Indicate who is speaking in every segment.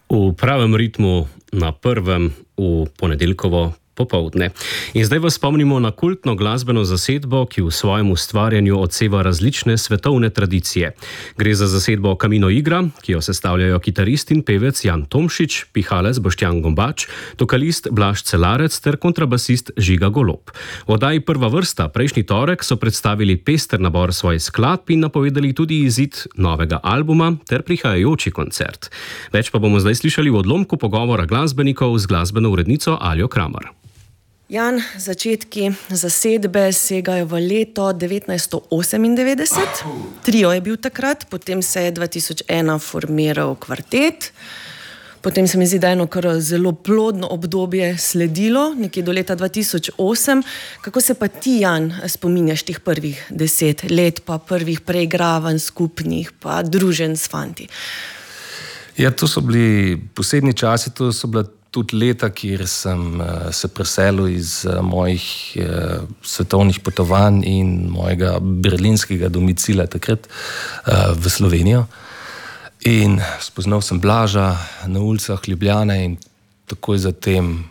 Speaker 1: V pravem ritmu na prvem v ponedeljkovo popoldne. In zdaj vas spomnimo na kultno glasbeno zasedbo, ki v svojem ustvarjanju odseva različne svetovne tradicije. Gre za zasedbo Camino Igra, ki jo sestavljajo kitarist in pevec Jan Tomšič, pihalec Boštjan Gombač, vokalist Blaž Celarec ter kontrabasist Žiga Golob. V oddaji Prva vrsta prejšnji torek so predstavili pester nabor svojih skladb in napovedali tudi izid novega albuma ter prihajajoči koncert. Več pa bomo zdaj slišali v odlomku pogovora glasbenikov z glasbeno urednico Aljo Kramar.
Speaker 2: Jan, začetki zasedbe segajo v leto 1998. Trio je bil takrat, potem se je 2001 formiral kvartet, potem se mi zdi, da eno kar zelo plodno obdobje sledilo, nekje do leta 2008. Kako se pa ti, Jan, spominjaš tih prvih 10 let, pa prvih preigravanj skupnih, pa druženj s fanti?
Speaker 3: Ja, to so bili posebni časi, to so bila tudi leta, kjer sem se preselil iz mojih svetovnih potovanj in mojega berlinskega domicila takrat v Slovenijo. In spoznal sem Blaža na ulicah Ljubljane in takoj zatem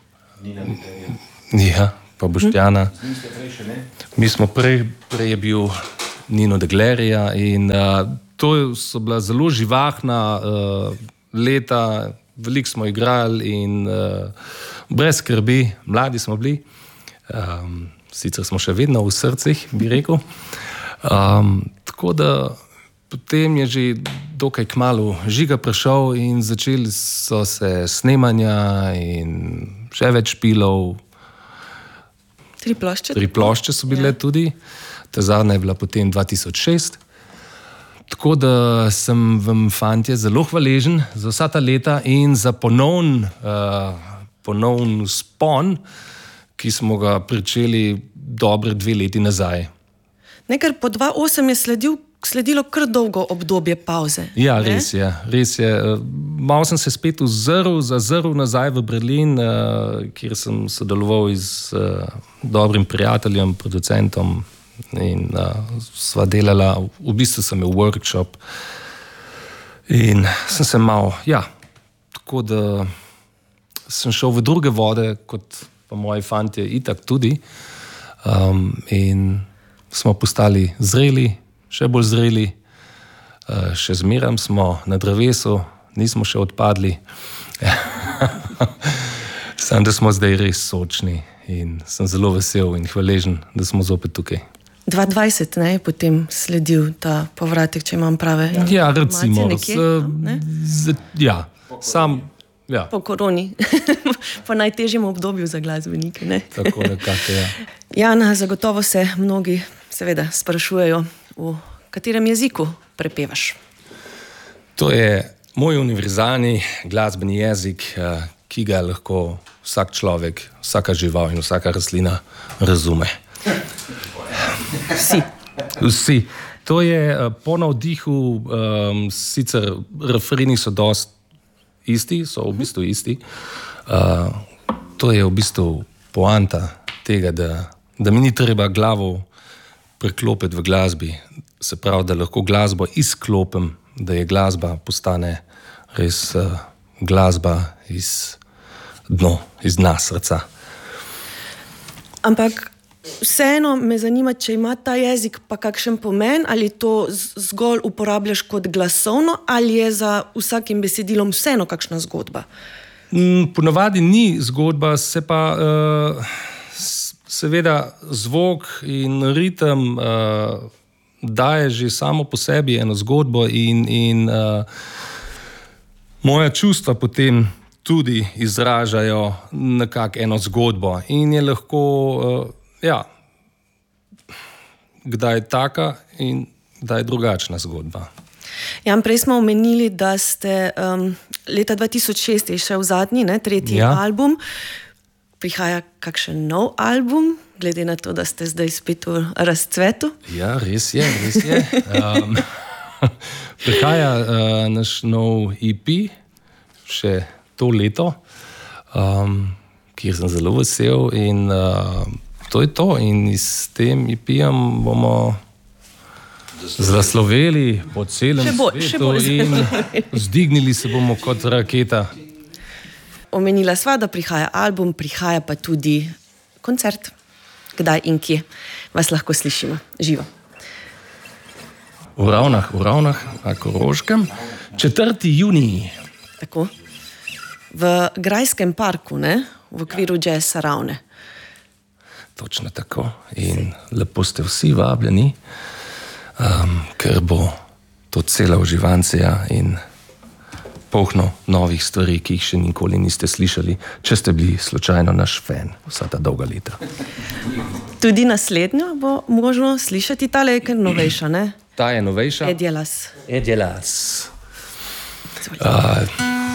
Speaker 3: pa Boštjana. Mi smo prej je bil Nino de Glerija in to so bila zelo živahna leta. Veliko smo igrali in brez skrbi, mladi smo bili, sicer smo še vedno v srcih, bi rekel. Tako da potem je že dokaj kmalu Žiga prišel in začeli so se snemanja in še več špilov.
Speaker 2: 3 plošče?
Speaker 3: 3 plošče so bile tudi, ta zadnja je bila potem 2006. Tako da sem vam, fantje, zelo hvaležen za vsa ta leta in za ponovn vzpon, ki smo ga pričeli dobre 2 leti nazaj.
Speaker 2: Ker po 2008 je sledilo kar dolgo obdobje pavze.
Speaker 3: Ja, res je. Malo sem se spet zazrl nazaj v Berlin, kjer sem sodeloval z dobrim prijateljem, producentom. In sva delala, v bistvu sem imel workshop in sem se malo, tako da sem šel v druge vode, kot pa moji fantje itak tudi, in smo postali zreli, še bolj zreli, še zmeraj smo na drevesu, nismo še odpadli, samo da smo zdaj res sočni in sem zelo vesel in hvaležen, da smo zopet tukaj.
Speaker 2: 2020 je potem sledil ta povratek, če imam prave
Speaker 3: recimo,
Speaker 2: po koroni, po najtežjem obdobju za glasbenike.
Speaker 3: Tako nekako, ja.
Speaker 2: Jan, zagotovo se mnogi seveda sprašujejo, v katerem jeziku prepevaš?
Speaker 3: To je moj univerzalni glasbeni jezik, ki ga lahko vsak človek, vsaka žival in vsaka rastlina razume. Vsi. To je po navdihu, sicer refreni so dosti isti, so v bistvu isti. To je v bistvu poanta tega, da mi ni treba glavo preklopiti v glasbi. Se pravi, da lahko glasbo izklopim, da je glasba postane res glasba iz dna srca.
Speaker 2: Ampak vseeno me zanima, če ima ta jezik pa kakšen pomen, ali to zgolj uporabljaš kot glasovno, ali je za vsakim besedilom vseeno kakšna zgodba?
Speaker 3: Ponavadi ni zgodba, se pa seveda zvok in ritem daje že samo po sebi eno zgodbo in moja čustva potem tudi izražajo nekako eno zgodbo in je lahko kdaj taka in kdaj drugačna zgodba.
Speaker 2: Jan, prej smo omenili, da ste leta 2006 je šel zadnji, 3. album. Prihaja kakšen nov album, glede na to, da ste zdaj spet v razcvetu?
Speaker 3: Ja, res je. Prihaja naš nov EP, še to leto, kjer sem zelo vesel in to je to. In s tem EP-jem bomo zasloveli po celem svetu in vzdignili se bomo kot raketa.
Speaker 2: omenila sva, da prihaja album, prihaja pa tudi koncert. Kdaj in kje vas lahko slišimo živo?
Speaker 3: V Ravnah, na Koroškem, 4. junij.
Speaker 2: Tako. V Grajskem parku, ne? V okviru Jazza Ravne.
Speaker 3: Točno tako. In lepo ste vsi vabljeni, ker bo to cela uživancija in polno novih stvari, ki jih še nikoli niste slišali, če ste bili slučajno naš fan vsa ta dolga leta.
Speaker 2: Tudi naslednjo bo možno slišati, tale je kar novejša, ne?
Speaker 3: Ta je novejša.
Speaker 2: Edjelas.
Speaker 3: Edjelas.